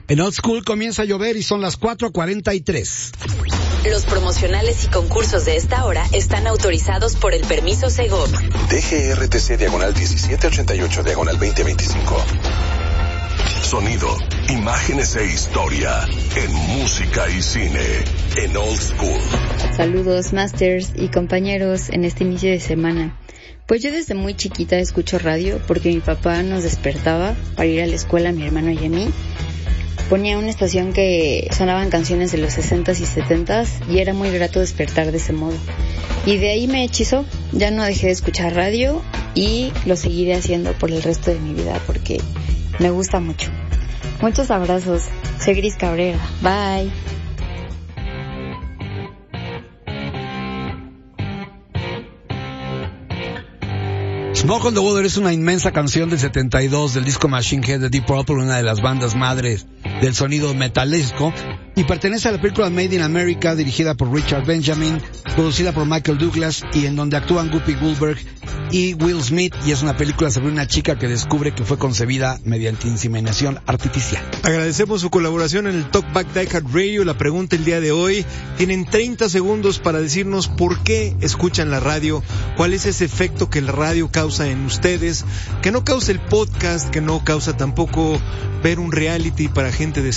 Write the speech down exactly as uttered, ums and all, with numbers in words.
En Old School comienza a llover y son las cuatro cuarenta y tres. Los promocionales y concursos de esta hora están autorizados por el permiso Segov. D G R T C diagonal diecisiete ochenta y ocho diagonal veinte veinticinco. Sonido, imágenes e historia en música y cine en Old School. Saludos, Masters y compañeros en este inicio de semana. Pues yo desde muy chiquita escucho radio porque mi papá nos despertaba para ir a la escuela a mi hermano y a mí. Ponía una estación que sonaban canciones de los sesentas y setentas y era muy grato despertar de ese modo. Y de ahí me hechizó, ya no dejé de escuchar radio y lo seguiré haciendo por el resto de mi vida porque me gusta mucho. Muchos abrazos, soy Gris Cabrera, bye. Smoke on the Water es una inmensa canción del setenta y dos del disco Machine Head de Deep Purple, una de las bandas madres del sonido metalesco, y pertenece a la película Made in America, dirigida por Richard Benjamin, producida por Michael Douglas y en donde actúan Whoopi Goldberg y Will Smith, y es una película sobre una chica que descubre que fue concebida mediante inseminación artificial. Agradecemos su colaboración en el Talkback Diehard Radio. La pregunta el día de hoy, tienen treinta segundos para decirnos por qué escuchan la radio, cuál es ese efecto que el radio causa en ustedes, que no causa el podcast, que no causa tampoco ver un reality para gente de